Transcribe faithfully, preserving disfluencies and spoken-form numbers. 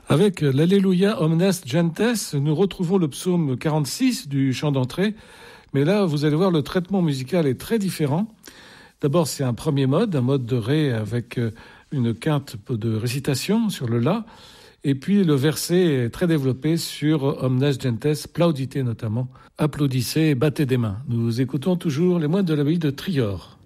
Avec l'Alléluia Omnes Gentes, nous retrouvons le psaume quarante-six du chant d'entrée, mais là, vous allez voir, le traitement musical est très différent. D'abord, c'est un premier mode, un mode de Ré avec une quinte de récitation sur le La, et puis le verset est très développé sur Omnes Gentes, plaudite notamment, applaudissez et battez des mains. Nous écoutons toujours les moines de l'abbaye de Trior.